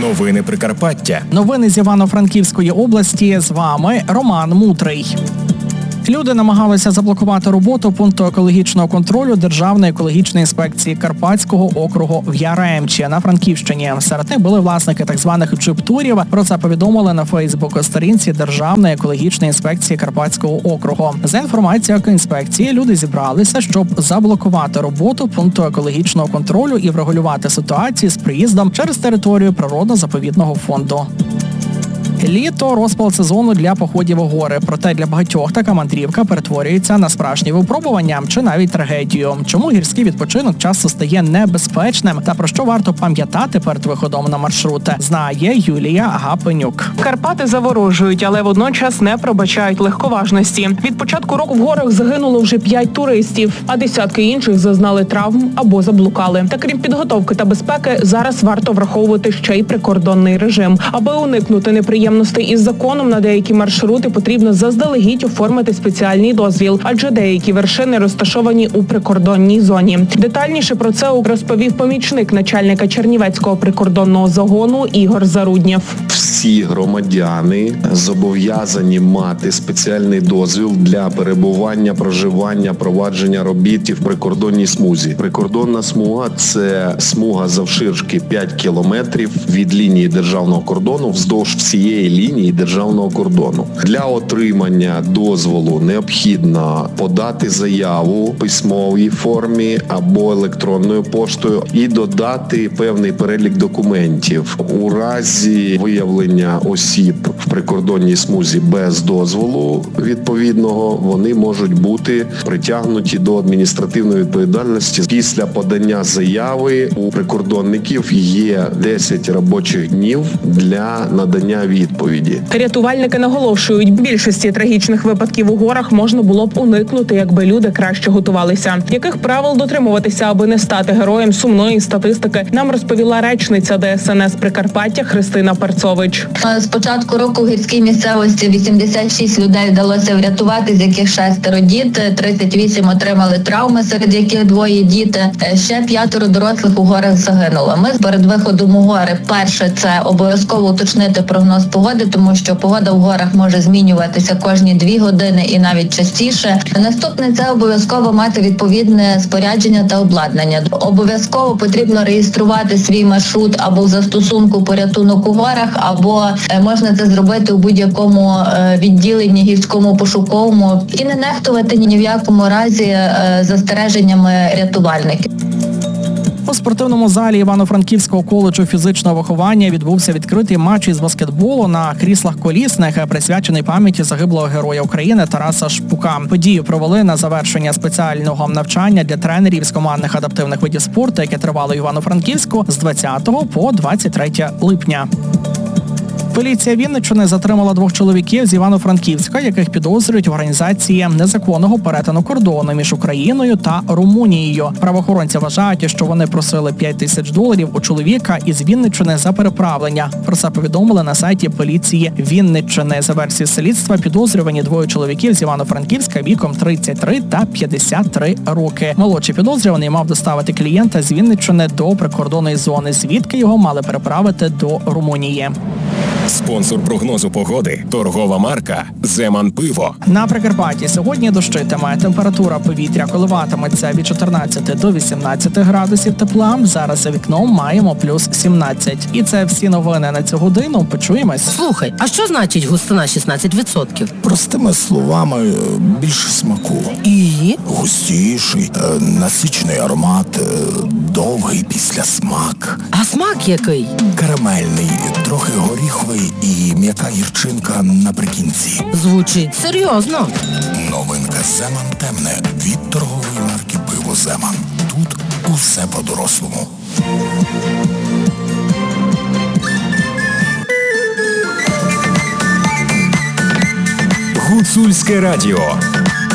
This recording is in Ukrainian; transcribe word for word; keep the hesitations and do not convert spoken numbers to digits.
Новини Прикарпаття. Новини з Івано-Франківської області. З вами Роман Мутрий. Люди намагалися заблокувати роботу пункту екологічного контролю Державної екологічної інспекції Карпатського округу в Яремчі на Франківщині. Серед них були власники так званих джип-турів. Про це повідомили на Фейсбук-сторінці Державної екологічної інспекції Карпатського округу. За інформацією інспекції, люди зібралися, щоб заблокувати роботу пункту екологічного контролю і врегулювати ситуацію з приїздом через територію природно-заповідного фонду. Літо – розпал сезону для походів у гори. Проте для багатьох така мандрівка перетворюється на справжнє випробування чи навіть трагедію. Чому гірський відпочинок часто стає небезпечним та про що варто пам'ятати перед виходом на маршрути, знає Юлія Гапенюк. Карпати заворожують, але водночас не пробачають легковажності. Від початку року в горах загинуло вже п'ять туристів, а десятки інших зазнали травм або заблукали. Та крім підготовки та безпеки, зараз варто враховувати ще й прикордонний режим. Аби уникнути неприємностей із законом, на деякі маршрути потрібно заздалегідь оформити спеціальний дозвіл, адже деякі вершини розташовані у прикордонній зоні. Детальніше про це розповів помічник начальника Чернівецького прикордонного загону Ігор Заруднєв. Всі громадяни зобов'язані мати спеціальний дозвіл для перебування, проживання, провадження робіт в прикордонній смузі. Прикордонна смуга – це смуга завширшки п'ять кілометрів від лінії державного кордону вздовж всієї лінії державного кордону. Для отримання дозволу необхідно подати заяву в письмовій формі або електронною поштою і додати певний перелік документів. У разі виявлення осіб в прикордонній смузі без дозволу відповідного, вони можуть бути притягнуті до адміністративної відповідальності. Після подання заяви у прикордонників є десять робочих днів для надання відповіді. Рятувальники наголошують, більшості трагічних випадків у горах можна було б уникнути, якби люди краще готувалися. Яких правил дотримуватися, аби не стати героєм сумної статистики, нам розповіла речниця Де Ес Ен Ес Прикарпаття Христина Парцович. З початку року в гірській місцевості вісімдесят шість людей вдалося врятувати, з яких шестеро діти, тридцять вісім отримали травми, серед яких двоє діти. Ще п'ятеро дорослих у горах загинуло. Ми перед виходом у гори, перше, це обов'язково уточнити прогноз погоди, тому що погода в горах може змінюватися кожні дві години і навіть частіше. Наступне – це обов'язково мати відповідне спорядження та обладнання. Обов'язково потрібно реєструвати свій маршрут або в застосунку порятунок у горах, або можна це зробити у будь-якому відділенні гірському пошуковому і не нехтувати ні в якому разі застереженнями рятувальників. У спортивному залі Івано-Франківського коледжу фізичного виховання відбувся відкритий матч із баскетболу на кріслах колісних, присвячений пам'яті загиблого героя України Тараса Шпука. Подію провели на завершення спеціального навчання для тренерів з командних адаптивних видів спорту, яке тривало в Івано-Франківську з двадцятого по двадцять третє липня. Поліція Вінниччини затримала двох чоловіків з Івано-Франківська, яких підозрюють в організації незаконного перетину кордону між Україною та Румунією. Правоохоронці вважають, що вони просили п'ять тисяч доларів у чоловіка із Вінниччини за переправлення. Про це повідомили на сайті поліції Вінниччини. За версією слідства, підозрювані двоє чоловіків з Івано-Франківська віком тридцять три та п'ятдесят три роки. Молодший підозрюваний мав доставити клієнта з Вінниччини до прикордонної зони, звідки його мали переправити до Румунії. Спонсор прогнозу погоди – торгова марка «Земан Пиво». На Прикарпатті сьогодні дощитиме. Температура повітря коливатиметься від чотирнадцяти до вісімнадцяти градусів тепла. Зараз за вікном маємо плюс сімнадцять. І це всі новини на цю годину. Почуємось. Слухай, а що значить густина шістнадцять відсотків? Простими словами, більше смаку. І? Густіший, насичений аромат, довгий післясмак. А смак який? Карамельний, трохи горіховий і м'яка гірчинка наприкінці. Звучить серйозно. Новинка «Земан темне» від торгової марки «Пиво Земан». Тут усе по-дорослому. Гуцульське радіо.